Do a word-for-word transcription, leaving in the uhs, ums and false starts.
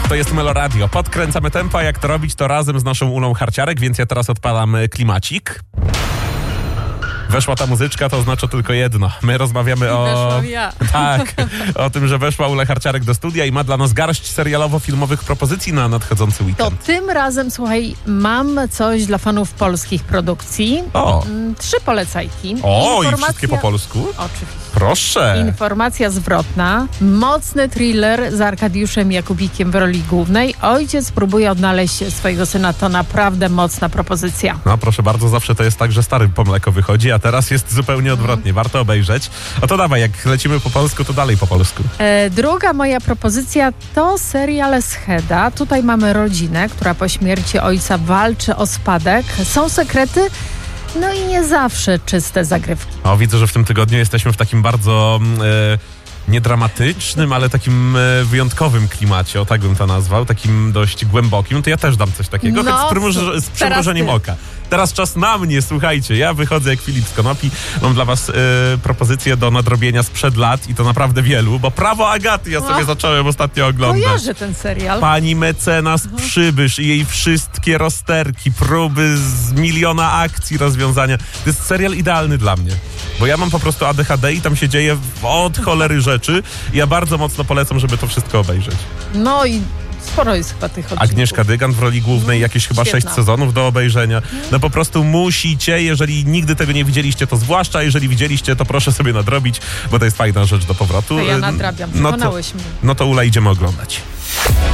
To jest Meloradio. Podkręcamy tempo, a jak to robić, to razem z naszą Ulą Harciarek, więc ja teraz odpalam klimacik. Weszła ta muzyczka, to oznacza tylko jedno. My rozmawiamy o... Weszłam ja. Tak, o tym, że weszła Ula Harciarek do studia i ma dla nas garść serialowo-filmowych propozycji na nadchodzący To weekend. tym razem, słuchaj, mam coś dla fanów polskich produkcji. O, Mm, Trzy polecajki. o i Informacja- wszystkie po polsku? Oczywiście. Proszę. Informacja zwrotna. Mocny thriller z Arkadiuszem Jakubikiem w roli głównej. Ojciec próbuje odnaleźć swojego syna. To naprawdę mocna propozycja. No proszę bardzo, zawsze to jest tak, że stary po mleko wychodzi, a teraz jest zupełnie odwrotnie. Warto obejrzeć. A to dawaj, jak lecimy po polsku, to dalej po polsku. E, druga moja propozycja to serial Scheda. Tutaj mamy rodzinę, która po śmierci ojca walczy o spadek. Są sekrety, no i nie zawsze czyste zagrywki. O, widzę, że w tym tygodniu jesteśmy w takim bardzo... E, nie dramatycznym, ale takim e, wyjątkowym klimacie, o tak bym to nazwał, takim dość głębokim. To ja też dam coś takiego, No, choć z, przymruż- z przymrużeniem ty. oka. Teraz czas na mnie, słuchajcie, ja wychodzę jak Filip z Konopi. Mam dla was e, propozycję do nadrobienia sprzed lat i to naprawdę wielu, bo Prawo Agaty ja sobie O. zacząłem ostatnio oglądać. Kojarzę ten serial. Pani mecenas Przybysz i jej wszystkie rozterki, próby z miliona akcji, rozwiązania. To jest serial idealny dla mnie, bo ja mam po prostu A D H D i tam się dzieje od cholery rzeczy. Ja bardzo mocno polecam, żeby to wszystko obejrzeć. No i sporo jest chyba tych odcinków. Agnieszka Dygant w roli głównej, jakieś chyba Świetna. sześć sezonów do obejrzenia. No po prostu musicie, jeżeli nigdy tego nie widzieliście, to zwłaszcza, jeżeli widzieliście, to proszę sobie nadrobić, bo to jest fajna rzecz do powrotu. A ja nadrabiam, No to, przekonałeś mnie. no to Ula, idziemy oglądać.